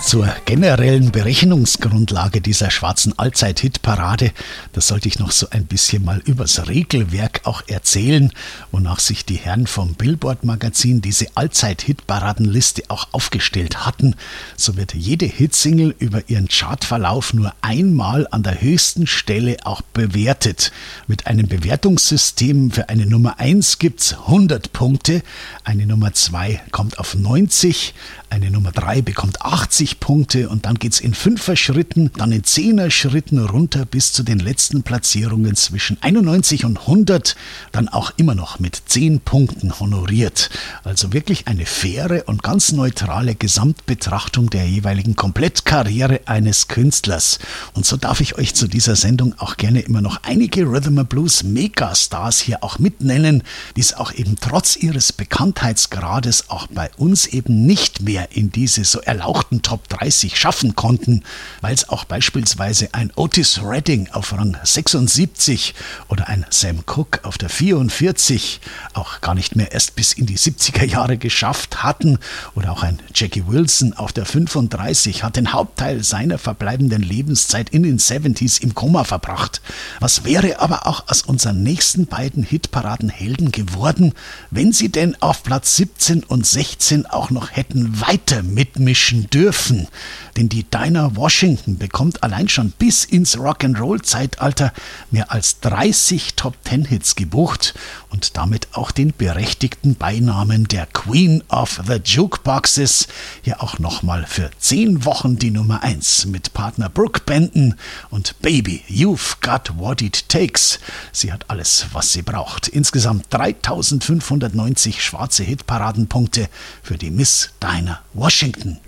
Zur generellen Berechnungsgrundlage dieser schwarzen Allzeit-Hitparade, das sollte ich noch so ein bisschen mal übers Regelwerk auch erzählen, wonach sich die Herren vom Billboard-Magazin diese Allzeit-Hitparadenliste auch aufgestellt hatten. So wird jede Hitsingle über ihren Chartverlauf nur einmal an der höchsten Stelle auch bewertet. Mit einem Bewertungssystem für eine Nummer 1 gibt's 100 Punkte, eine Nummer 2 kommt auf 90, eine Nummer 3 bekommt 80 Punkte und dann geht's in 5er Schritten, dann in 10er Schritten runter bis zu den letzten Platzierungen zwischen 91 und 100, dann auch immer noch mit 10 Punkten honoriert. Also wirklich eine faire und ganz neutrale Gesamtbetrachtung der jeweiligen Komplettkarriere eines Künstlers. Und so darf ich euch zu dieser Sendung auch gerne immer noch einige Rhythm & Blues Megastars hier auch mitnennen, die es auch eben trotz ihres Bekanntheitsgrades auch bei uns eben nicht mehr in diese so erlauchten Top 30 schaffen konnten, weil es auch beispielsweise ein Otis Redding auf Rang 76 oder ein Sam Cooke auf der 44 auch gar nicht mehr erst bis in die 70er Jahre geschafft hatten oder auch ein Jackie Wilson auf der 35 hat den Hauptteil seiner verbleibenden Lebenszeit in den 70s im Koma verbracht. Was wäre aber auch aus unseren nächsten beiden Hitparadenhelden geworden, wenn sie denn auf Platz 17 und 16 auch noch hätten weiter mitmischen dürfen? Denn die Dinah Washington bekommt allein schon bis ins Rock'n'Roll-Zeitalter mehr als 30 Top-10-Hits gebucht und damit auch den berechtigten Beinamen der Queen of the Jukeboxes. Hier auch nochmal für 10 Wochen die Nummer 1 mit Partner Brooke Benton und Baby, You've Got What It Takes. Sie hat alles, was sie braucht. Insgesamt 3590 schwarze Hitparadenpunkte für die Miss Dinah Washington.